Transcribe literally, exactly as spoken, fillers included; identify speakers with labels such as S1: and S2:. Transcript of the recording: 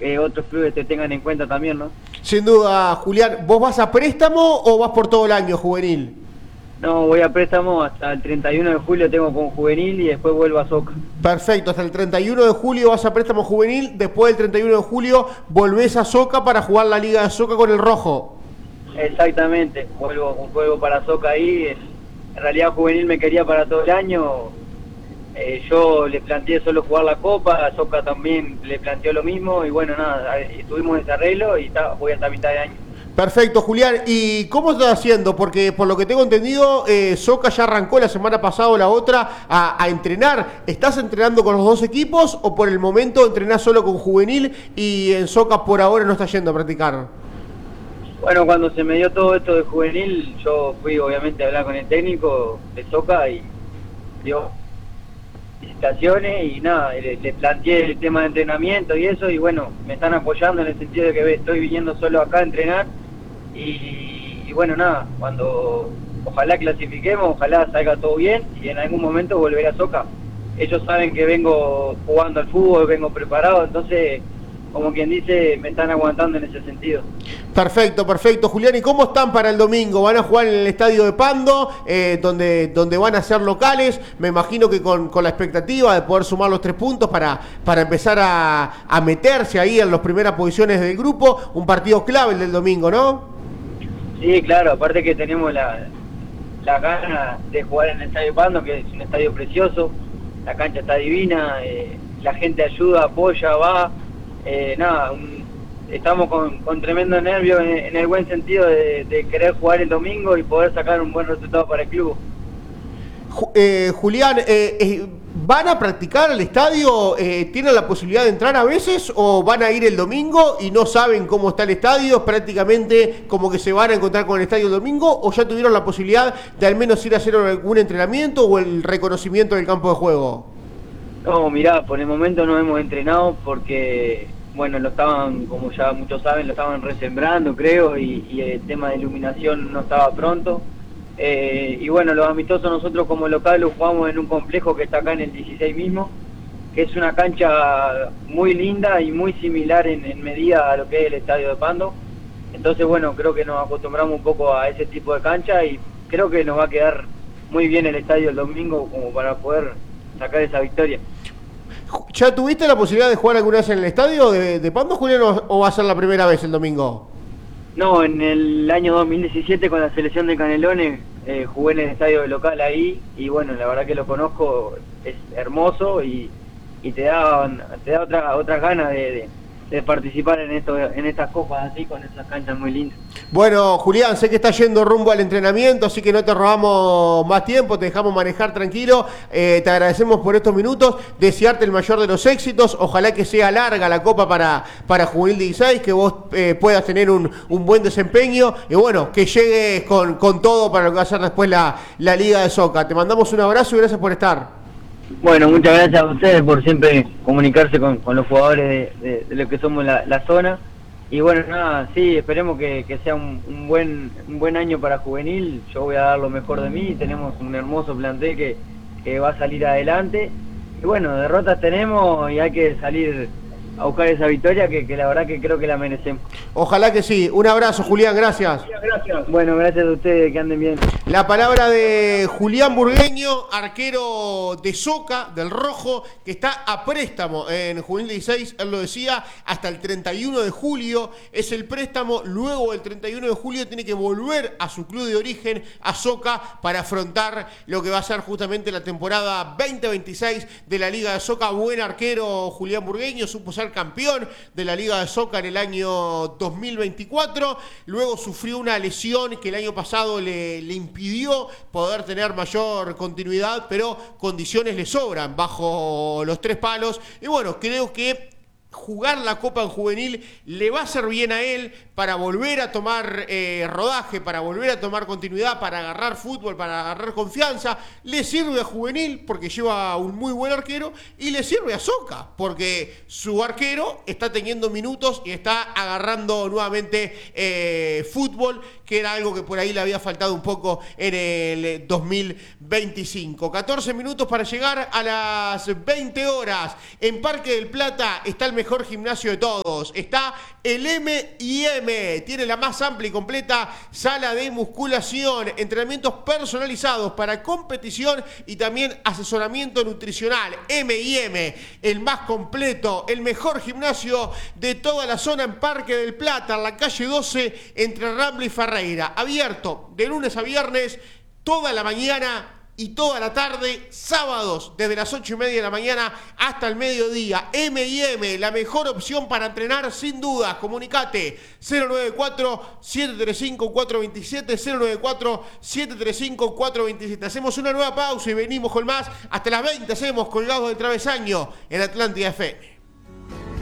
S1: que otros clubes te tengan en cuenta también, ¿no?
S2: Sin duda, Julián. ¿Vos vas a préstamo o vas por todo el año juvenil?
S1: No, voy a préstamo hasta el treinta y uno de julio, tengo con juvenil y después vuelvo a Soca.
S2: Perfecto, hasta el treinta y uno de julio vas a préstamo juvenil, después del treinta y uno de julio volvés a Soca para jugar la Liga de Soca con el Rojo.
S1: Exactamente, vuelvo, vuelvo para Soca ahí. En realidad juvenil me quería para todo el año. Eh, yo le planteé solo jugar la Copa, a Soca también le planteó lo mismo y bueno, nada, tuvimos ese arreglo y está, voy hasta mitad de año.
S2: Perfecto, Julián. ¿Y cómo estás haciendo? Porque por lo que tengo entendido, eh, Soca ya arrancó la semana pasada o la otra a, a entrenar. ¿Estás entrenando con los dos equipos o por el momento entrenás solo con juvenil y en Soca por ahora no estás yendo a practicar?
S1: Bueno, cuando se me dio todo esto de juvenil, yo fui obviamente a hablar con el técnico de Soca y dio felicitaciones y nada, le, le planteé el tema de entrenamiento y eso y bueno, me están apoyando en el sentido de que estoy viniendo solo acá a entrenar. Y, y bueno, nada, cuando ojalá clasifiquemos, ojalá salga todo bien y en algún momento volveré a Soca. Ellos saben que vengo jugando al fútbol, vengo preparado, entonces, como quien dice, me están aguantando en ese sentido.
S2: Perfecto, perfecto. Julián, ¿y cómo están para el domingo? ¿Van a jugar en el estadio de Pando, eh, donde, donde van a ser locales? Me imagino que con, con la expectativa de poder sumar los tres puntos para, para empezar a, a meterse ahí en las primeras posiciones del grupo. Un partido clave el del domingo, ¿no?
S1: Sí, claro, aparte que tenemos la, la gana de jugar en el Estadio Pando, que es un estadio precioso, la cancha está divina, eh, la gente ayuda, apoya, va, eh, nada, un, estamos con, con tremendo nervio en, en el buen sentido de, de querer jugar el domingo y poder sacar un buen resultado para el club.
S2: Eh, Julián, eh, eh, ¿van a practicar al estadio? Eh, ¿Tienen la posibilidad de entrar a veces o van a ir el domingo y no saben cómo está el estadio? ¿Es prácticamente como que se van a encontrar con el estadio el domingo o ya tuvieron la posibilidad de al menos ir a hacer algún entrenamiento o el reconocimiento del campo de juego?
S1: No, mirá, por el momento no hemos entrenado porque, bueno, lo estaban, como ya muchos saben, lo estaban resembrando, creo, y, y el tema de iluminación no estaba pronto. Eh, y bueno, los amistosos nosotros como local los jugamos en un complejo que está acá en el dieciséis mismo, que es una cancha muy linda y muy similar en, en medida a lo que es el estadio de Pando. Entonces bueno, creo que nos acostumbramos un poco a ese tipo de cancha y creo que nos va a quedar muy bien el estadio el domingo como para poder sacar esa victoria.
S2: ¿Ya tuviste la posibilidad de jugar alguna vez en el estadio de, de Pando, Julián, o, o va a ser la primera vez el domingo?
S1: No, en el año dos mil diecisiete con la selección de Canelones eh, jugué en el estadio local ahí y bueno, la verdad que lo conozco, es hermoso y, y te da te da otra otras ganas de, de, de participar en esto en estas copas así, con esas canchas muy lindas.
S2: Bueno, Julián, sé que estás yendo rumbo al entrenamiento, así que no te robamos más tiempo, te dejamos manejar tranquilo. Eh, te agradecemos por estos minutos, desearte el mayor de los éxitos. Ojalá que sea larga la Copa para, para Juvenil dieciséis, que vos eh, puedas tener un, un buen desempeño y bueno, que llegues con, con todo para lo que va a ser después la, la Liga de Soca. Te mandamos un abrazo y gracias por estar.
S1: Bueno, muchas gracias a ustedes por siempre comunicarse con, con los jugadores de, de, de lo que somos la, la zona. Y bueno, nada, sí, esperemos que, que sea un, un buen un buen año para juvenil. Yo voy a dar lo mejor de mí, tenemos un hermoso plantel que, que va a salir adelante. Y bueno, derrotas tenemos y hay que salir a buscar esa victoria que, que la verdad que creo que la merecemos.
S2: Ojalá que sí. Un abrazo, Julián, gracias.
S1: Gracias. Bueno, gracias a ustedes, que anden bien.
S2: La palabra de Julián Burgueño, arquero de Soca, del Rojo, que está a préstamo en Juvenil dieciséis, él lo decía, hasta el treinta y uno de julio es el préstamo. Luego del treinta y uno de julio tiene que volver a su club de origen, a Soca, para afrontar lo que va a ser justamente la temporada veinte veintiséis de la Liga de Soca. Buen arquero Julián Burgueño, supo ser campeón de la Liga de Soca en el año dos mil veinticuatro, luego sufrió una lesión que el año pasado le, le impidió poder tener mayor continuidad, pero condiciones le sobran bajo los tres palos, y bueno, creo que jugar la Copa en juvenil le va a hacer bien a él para volver a tomar eh, rodaje, para volver a tomar continuidad, para agarrar fútbol, para agarrar confianza. Le sirve a juvenil porque lleva un muy buen arquero y le sirve a Soca porque su arquero está teniendo minutos y está agarrando nuevamente eh, fútbol, que era algo que por ahí le había faltado un poco en el dos mil veinticinco. catorce minutos para llegar a las veinte horas. En Parque del Plata está el mejor mejor gimnasio de todos. Está el M y M, tiene la más amplia y completa sala de musculación, entrenamientos personalizados para competición y también asesoramiento nutricional. M y M, el más completo, el mejor gimnasio de toda la zona en Parque del Plata, en la calle doce, entre Rambla y Ferreira. Abierto de lunes a viernes, toda la mañana y toda la tarde, sábados desde las ocho y media de la mañana hasta el mediodía. M y M, la mejor opción para entrenar sin dudas. Comunicate cero nueve cuatro, siete tres cinco, cuatro dos siete, cero nueve cuatro, siete tres cinco, cuatro dos siete. Hacemos una nueva pausa y venimos con más. Hasta las veinte hacemos Colgados de Travesaño en Atlántida F M.